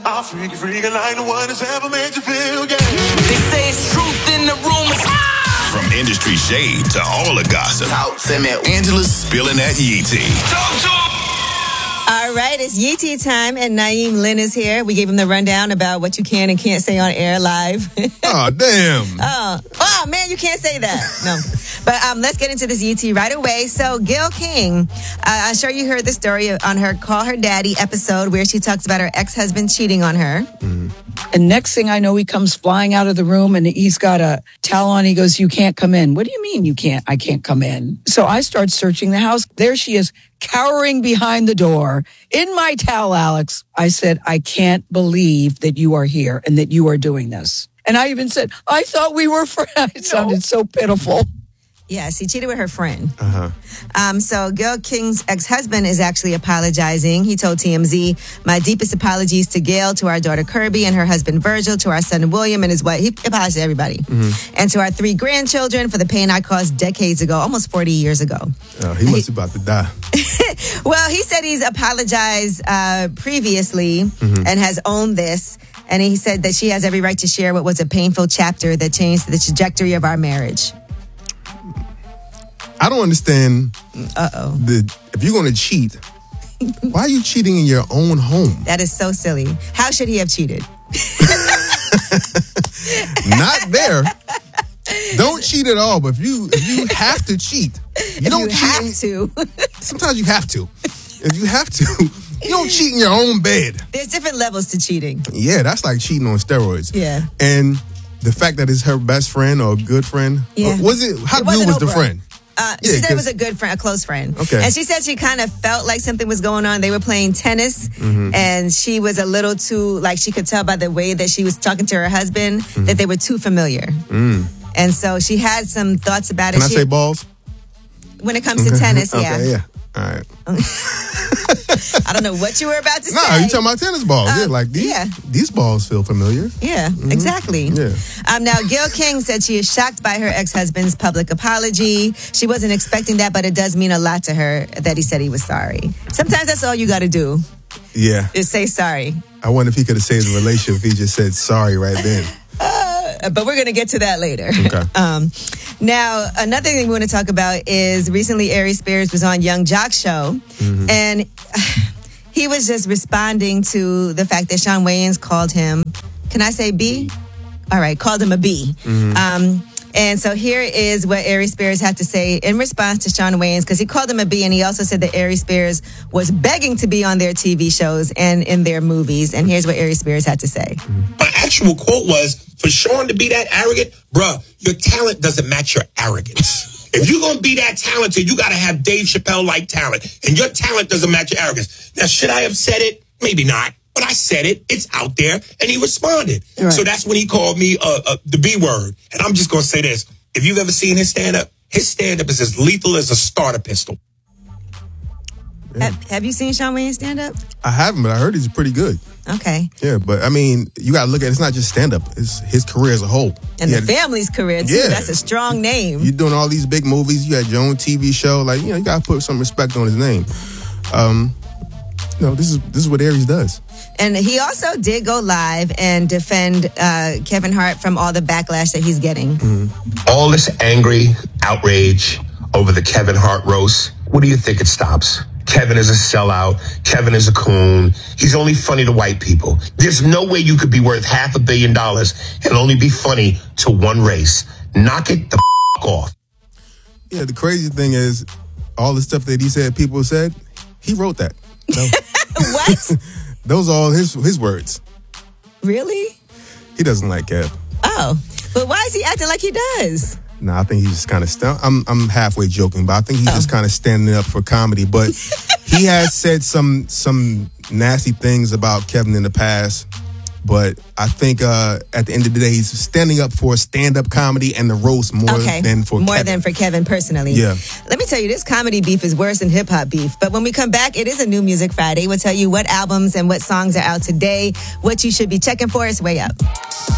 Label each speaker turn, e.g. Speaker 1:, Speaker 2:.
Speaker 1: I'll freak you like no one has ever made you feel, yeah.
Speaker 2: They say it's truth in the rumors.
Speaker 3: From industry shade to all the gossip,
Speaker 4: Talk to me.
Speaker 3: Angela's spilling that yee tea.
Speaker 5: All right, it's Yee Tea time, and Naeem Lynn is here. We gave him the rundown about what you can and can't say on air live.
Speaker 6: Oh, damn.
Speaker 5: Oh, man, you can't say that. No. But let's get into this Yee Tea right away. So, Gayle King, I'm sure you heard the story on her Call Her Daddy episode where she talks about her ex-husband cheating on her.
Speaker 6: Mm-hmm.
Speaker 7: And next thing I know, he comes flying out of the room and he's got a towel on. He goes, "You can't come in." "What do you mean you can't? I can't come in." So I start searching the house. There she is, cowering behind the door in my towel, Alex. I said, "I can't believe that you are here and that you are doing this." And I even said, "I thought we were friends." It sounded so pitiful.
Speaker 5: Yes, he cheated with her friend. So Gayle King's ex-husband is actually apologizing. He told TMZ, "My deepest apologies to Gayle, to our daughter Kirby and her husband Virgil, to our son William and his wife." He apologized to everybody. "And to our 3 grandchildren for the pain I caused decades ago, almost 40 years ago."
Speaker 6: He must be about to die.
Speaker 5: Well, he said he's apologized previously and has owned this. And he said that she has every right to share what was a painful chapter that changed the trajectory of our marriage.
Speaker 6: I don't understand. If you're going to cheat, why are you cheating in your own home?
Speaker 5: That is so silly. How should he have cheated?
Speaker 6: Not there. Don't cheat at all. But if you have to cheat, you don't cheat.
Speaker 5: Have to.
Speaker 6: Sometimes you have to. If you have to, you don't cheat in your own bed.
Speaker 5: There's different levels to cheating.
Speaker 6: Yeah, that's like cheating on steroids.
Speaker 5: Yeah.
Speaker 6: And the fact that it's her best friend or a good friend.
Speaker 5: Yeah.
Speaker 6: Was it? How good was the friend?
Speaker 5: She said it was a good friend, a close friend.
Speaker 6: Okay.
Speaker 5: And she said she kind of felt like something was going on. They were playing tennis, and she was a little too, like, she could tell by the way that she was talking to her husband that they were too familiar. And so she had some thoughts about it.
Speaker 6: Can I say balls?
Speaker 5: When it comes to tennis, yeah.
Speaker 6: Okay, yeah. All right.
Speaker 5: I don't know what you were about to say.
Speaker 6: No, you're talking about tennis balls. Like these balls feel familiar.
Speaker 5: Yeah, exactly.
Speaker 6: Yeah.
Speaker 5: Now, Gayle King said she is shocked by her ex-husband's public apology. She wasn't expecting that, but it does mean a lot to her that he said he was sorry. Sometimes that's all you got to do.
Speaker 6: Yeah.
Speaker 5: Is say sorry.
Speaker 6: I wonder if he could have saved the relationship if he just said sorry right then.
Speaker 5: But we're going to get to that later.
Speaker 6: Okay.
Speaker 5: Now, another thing we want to talk about is recently Aries Spears was on Young Jock's show, and he was just responding to the fact that Shawn Wayans called him, can I say B? All right, called him a B. And so here is what Aries Spears had to say in response to Shawn Wayans, because he called him a B, and he also said that Aries Spears was begging to be on their TV shows and in their movies. And here's what Aries Spears had to say.
Speaker 8: My actual quote was, for Shawn to be that arrogant, bruh, your talent doesn't match your arrogance. If you're going to be that talented, you got to have Dave Chappelle-like talent. And your talent doesn't match your arrogance. Now, should I have said it? Maybe not. But I said it. It's out there. And he responded. Right. So that's when he called me the B word. And I'm just going to say this. If you've ever seen his stand-up is as lethal as a starter pistol.
Speaker 6: Yeah.
Speaker 5: Have you seen Shawn Wayans stand-up?
Speaker 6: I haven't, but I heard he's pretty good.
Speaker 5: Okay.
Speaker 6: Yeah, but I mean, you got to look at it's not just stand-up. It's his career as a whole.
Speaker 5: And the family's career, too. Yeah. That's a strong name.
Speaker 6: You're doing all these big movies. You had your own TV show. Like, you got to put some respect on his name. This is what Aries does.
Speaker 5: And he also did go live and defend Kevin Hart from all the backlash that he's getting.
Speaker 8: All this angry outrage over the Kevin Hart roast, what do you think it stops? Kevin is a sellout. Kevin is a coon. He's only funny to white people. There's no way you could be worth $500 million and only be funny to one race. Knock it the off.
Speaker 6: Yeah, the crazy thing is, all the stuff that he said, people said, he wrote that. No.
Speaker 5: What?
Speaker 6: Those are all his words.
Speaker 5: Really?
Speaker 6: He doesn't like Kev.
Speaker 5: Oh, but why is he acting like he does?
Speaker 6: No, I think he's just kind of I'm halfway joking, but I think he's just kind of standing up for comedy. But he has said some nasty things about Kevin in the past. But I think at the end of the day, he's standing up for stand-up comedy and the roast more than for
Speaker 5: Kevin personally.
Speaker 6: Yeah.
Speaker 5: Let me tell you, this comedy beef is worse than hip-hop beef. But when we come back, it is a new Music Friday. We'll tell you what albums and what songs are out today, what you should be checking for. It's Way Up.